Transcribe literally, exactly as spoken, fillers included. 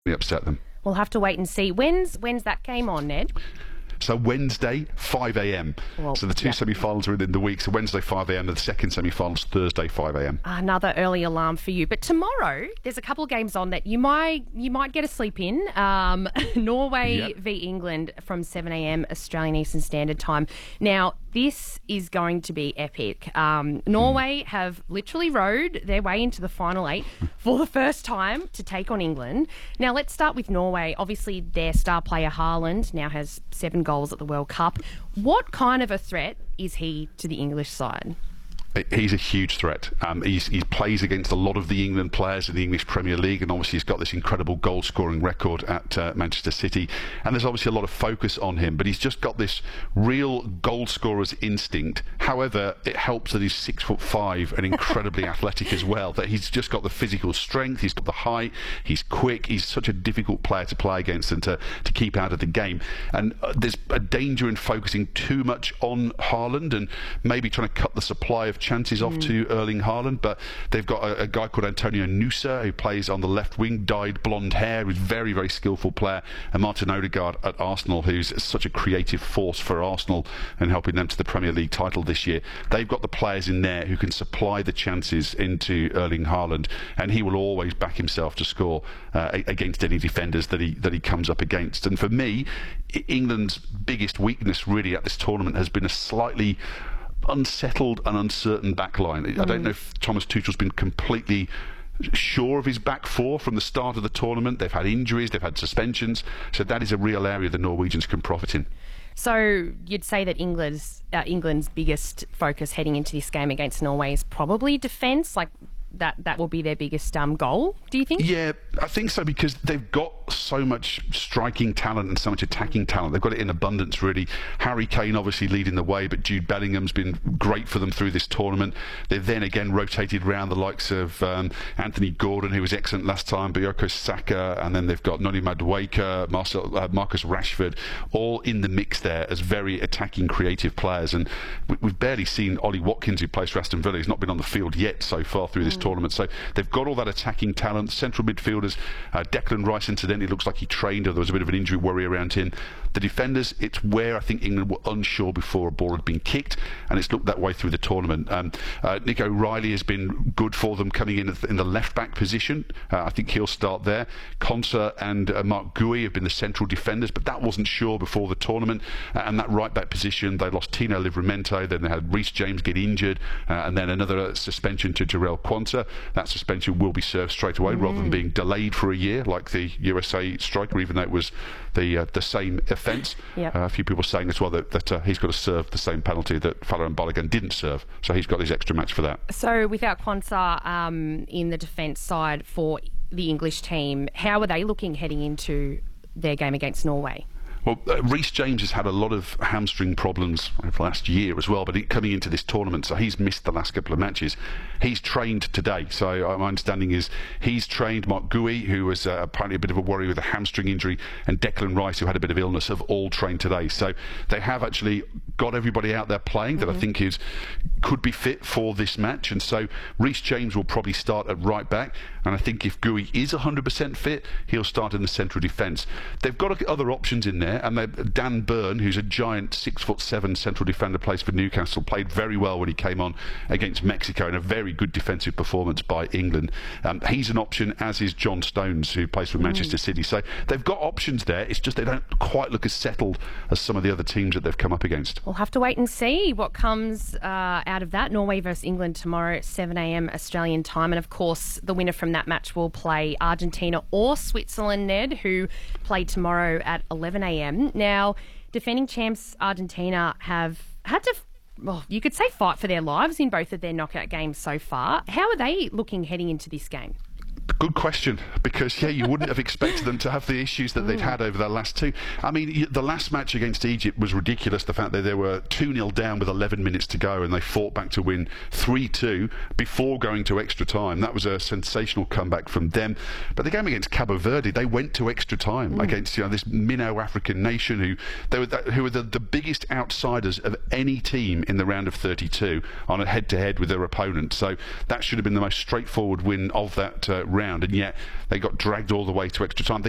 upset them. We'll have to wait and see. When's when's that game on, Ned? So Wednesday, five a m Well, so the two yeah. semi-finals are within the week. So Wednesday, five a m and the second semi-finals, Thursday, five a m Another early alarm for you. But tomorrow, there's a couple of games on that you might you might get a sleep in. Um, Norway Yep. v England from seven a m Australian Eastern Standard Time. Now, this is going to be epic. Um, Norway have literally rode their way into the final eight for the first time to take on England. Now, let's start with Norway. Obviously, their star player Haaland now has seven goals at the World Cup. What kind of a threat is he to the English side? He's a huge threat. Um, he's, he plays against a lot of the England players in the English Premier League, and obviously he's got this incredible goal-scoring record at uh, Manchester City. And there's obviously a lot of focus on him, but he's just got this real goal-scorer's instinct. However, it helps that he's six foot five and incredibly athletic as well. That he's just got the physical strength, he's got the height, he's quick. He's such a difficult player to play against and to, to keep out of the game. And uh, there's a danger in focusing too much on Haaland and maybe trying to cut the supply of chances off mm. to Erling Haaland, but they've got a, a guy called Antonio Nusa who plays on the left wing, dyed blonde hair, who's a very, very skillful player, and Martin Odegaard at Arsenal, who's such a creative force for Arsenal and helping them to the Premier League title this year. They've got the players in there who can supply the chances into Erling Haaland, and he will always back himself to score uh, against any defenders that he that he comes up against. And for me, England's biggest weakness really at this tournament has been a slightly unsettled and uncertain backline. Mm. I don't know if Thomas Tuchel's been completely sure of his back four from the start of the tournament. They've had injuries, they've had suspensions, so that is a real area the Norwegians can profit in. So you'd say that England's uh, England's biggest focus heading into this game against Norway is probably defence, like that that will be their biggest um, goal, do you think? Yeah, I think so, because they've got so much striking talent and so much attacking talent. They've got it in abundance, really. Harry Kane obviously leading the way, but Jude Bellingham's been great for them through this tournament. They've then again rotated around the likes of um, Anthony Gordon, who was excellent last time, Bukayo Saka, and then they've got Noni Madueke, Marcel, uh, Marcus Rashford, all in the mix there as very attacking, creative players. And we, we've barely seen Ollie Watkins, who plays for Aston Villa. He's not been on the field yet so far through this mm. tournament. So they've got all that attacking talent. Central midfielders, uh, Declan Rice, incidentally, looks like he trained, or there was a bit of an injury worry around him. The defenders, it's where I think England were unsure before a ball had been kicked, and it's looked that way through the tournament. Um, uh, Nick O'Reilly has been good for them coming in in the left-back position. Uh, I think he'll start there. Konsa and uh, Mark Gui have been the central defenders, but that wasn't sure before the tournament. Uh, and that right-back position, they lost Tino Livramento, then they had Reece James get injured, uh, and then another uh, suspension to Jarell Quansah. That suspension will be served straight away mm. rather than being delayed for a year like the U S A striker, even though it was the uh, the same offence. Yep. Uh, a few people saying as well that, that uh, he's got to serve the same penalty that Folarin Balogun didn't serve, so he's got his extra match for that. So without Quansah um, in the defence side for the English team, how are they looking heading into their game against Norway? Well, uh, Reece James has had a lot of hamstring problems over last year as well, but he, coming into this tournament, so he's missed the last couple of matches. He's trained today, so uh, my understanding is he's trained. Mark Gui, who was uh, apparently a bit of a worry with a hamstring injury, and Declan Rice, who had a bit of illness, have all trained today. So they have actually got everybody out there playing that mm-hmm. I think is could be fit for this match, and so Reece James will probably start at right back, and I think if Gui is one hundred percent fit, he'll start in the central defence. They've got other options in there. And Dan Burn, who's a giant six foot seven central defender, plays for Newcastle, played very well when he came on against Mexico in a very good defensive performance by England. Um, he's an option, as is John Stones, who plays for mm. Manchester City. So they've got options there. It's just they don't quite look as settled as some of the other teams that they've come up against. We'll have to wait and see what comes uh, out of that. Norway versus England tomorrow at seven a m Australian time. And of course, the winner from that match will play Argentina or Switzerland, Ned, who play tomorrow at eleven a m Now, defending champs Argentina have had to, well, you could say fight for their lives in both of their knockout games so far. How are they looking heading into this game? Good question, because yeah, you wouldn't have expected them to have the issues that they'd had over their last two. I mean, the last match against Egypt was ridiculous, the fact that they were two nil down with eleven minutes to go and they fought back to win three two before going to extra time. That was a sensational comeback from them. But the game against Cabo Verde, they went to extra time mm. against you know this minnow African nation who they were who were the, the biggest outsiders of any team in the round of thirty-two on a head-to-head with their opponent. So that should have been the most straightforward win of that uh, round. And yet they got dragged all the way to extra time. They